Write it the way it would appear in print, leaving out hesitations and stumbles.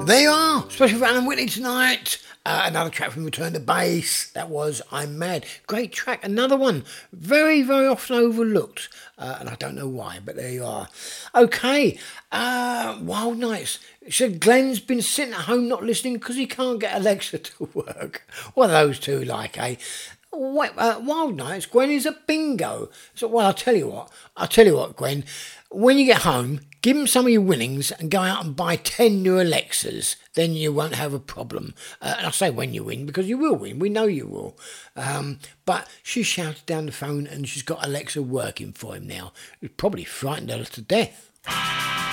there you are. Special for Alan Whitley tonight. Another track from Return to Base. That was I'm Mad. Great track. Another one. Very, very often overlooked. And I don't know why, but there you are. Okay. Wild Nights. So Glenn's been sitting at home not listening because he can't get Alexa to work. What are those two like, eh? Wild Nights, Gwen, is a bingo. So, well, I'll tell you what, Gwen. When you get home, give him some of your winnings and go out and buy 10 new Alexas. Then you won't have a problem. And I say when you win, because you will win. We know you will. But she shouted down the phone and she's got Alexa working for him now. It probably frightened her to death.